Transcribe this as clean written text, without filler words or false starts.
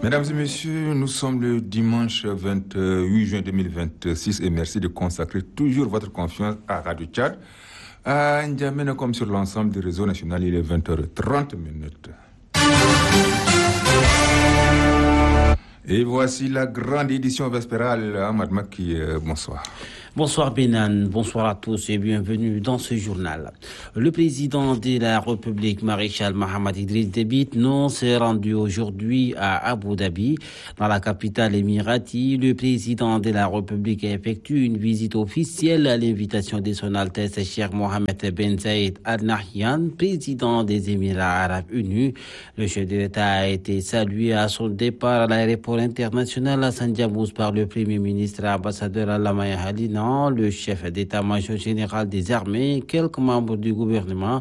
Mesdames et messieurs, nous sommes le dimanche 28 juin 2026 et merci de consacrer toujours votre confiance à Radio Tchad. À N'Djamena comme sur l'ensemble du réseau national, il est 20h30. Et voici la grande édition vespérale. Ahmad Maki, bonsoir. Bonsoir Benan, bonsoir à tous et bienvenue dans ce journal. Le président de la République, maréchal Mohamed Idriss Déby, s'est rendu aujourd'hui à Abu Dhabi, dans la capitale émirati. Le président de la République effectue une visite officielle à l'invitation de son Altesse Cheikh Mohammed Ben Zayed Al Nahyan, président des Émirats Arabes Unis. Le chef de l'État a été salué à son départ à l'aéroport international Hassan Diabouz par le Premier ministre ambassadeur Alamaya Halina, le chef d'état-major général des armées, quelques membres du gouvernement